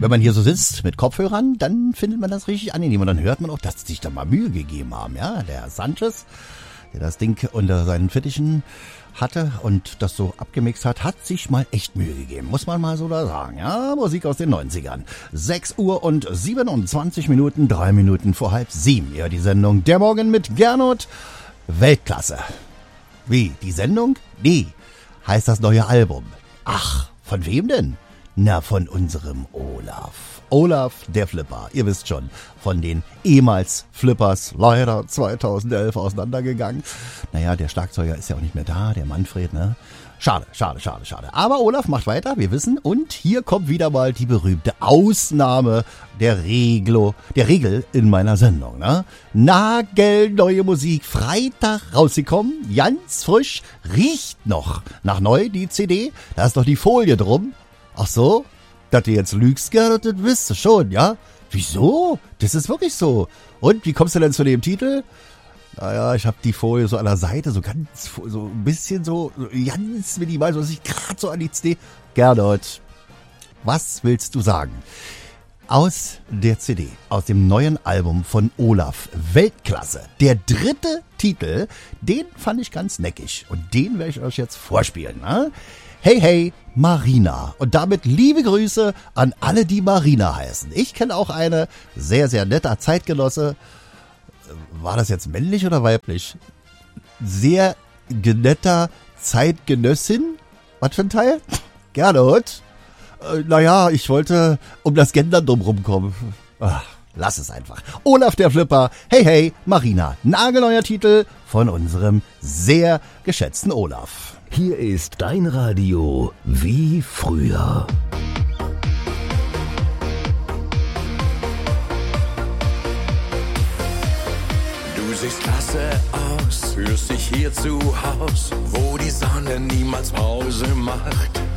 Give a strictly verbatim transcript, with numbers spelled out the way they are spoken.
wenn man hier so sitzt mit Kopfhörern, dann findet man das richtig angenehm. Und dann hört man auch, dass sie sich da mal Mühe gegeben haben. Ja, der Herr Sanchez, der das Ding unter seinen Fittichen hatte und das so abgemixt hat, hat sich mal echt Mühe gegeben, muss man mal so da sagen. Ja, Musik aus den neunzigern. sechs Uhr und siebenundzwanzig Minuten, drei Minuten vor halb sieben. Ja, die Sendung Der Morgen mit Gernot. Weltklasse. Wie, die Sendung? Nee, heißt das neue Album. Ach, von wem denn? Na, von unserem Olaf. Olaf, der Flipper, ihr wisst schon, von den ehemals Flippers, leider zweitausendelf auseinandergegangen. Naja, der Schlagzeuger ist ja auch nicht mehr da, der Manfred, ne? Schade, schade, schade, schade. Aber Olaf macht weiter, wir wissen. Und hier kommt wieder mal die berühmte Ausnahme der Reglo, der Regel in meiner Sendung, ne? Nagelneue Musik, Freitag rausgekommen, ganz frisch, riecht noch nach neu, die C D. Da ist doch die Folie drum. Ach so? Dass du jetzt lügst, Gerhard, das wisst du schon, ja? Wieso? Das ist wirklich so. Und, wie kommst du denn zu dem Titel? Naja, ich habe die Folie so an der Seite, so ganz, so ein bisschen so, so ganz minimal, so dass ich gerade so an die C D... Gerhard, was willst du sagen? Aus der C D, aus dem neuen Album von Olaf, Weltklasse, der dritte Titel, den fand ich ganz neckig. Und den werde ich euch jetzt vorspielen, ne? Hey, hey, Marina. Und damit liebe Grüße an alle, die Marina heißen. Ich kenne auch eine, sehr, sehr netter Zeitgenosse. War das jetzt männlich oder weiblich? Sehr netter Zeitgenössin. Was für ein Teil? Gernot. Äh, naja, ich wollte um das Gendern drumherum kommen. Ach, lass es einfach. Olaf der Flipper. Hey, hey, Marina. Nagelneuer Titel von unserem sehr geschätzten Olaf. Hier ist dein Radio wie früher. Du siehst klasse aus, fühlst dich hier zu Haus, wo die Sonne niemals Pause macht.